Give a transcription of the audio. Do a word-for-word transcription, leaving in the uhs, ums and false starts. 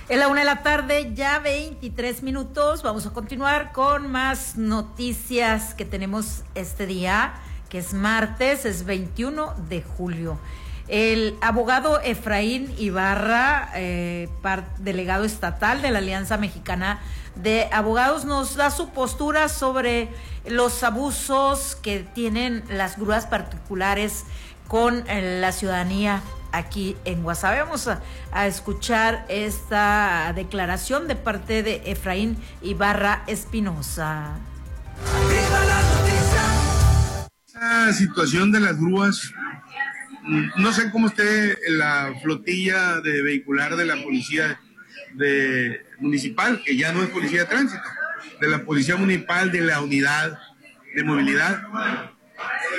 En la una de la tarde, ya veintitrés minutos, vamos a continuar con más noticias que tenemos este día, que es martes, es veintiuno de julio. El abogado Efraín Ibarra, eh, par, delegado estatal de la Alianza Mexicana de Abogados, nos da su postura sobre los abusos que tienen las grúas particulares con eh, la ciudadanía aquí en Guasave. Vamos a, a escuchar esta declaración de parte de Efraín Ibarra Espinosa. Esa situación de las grúas, no sé cómo esté la flotilla de vehicular de la policía de municipal, que ya no es policía de tránsito, de la policía municipal, de la unidad de movilidad.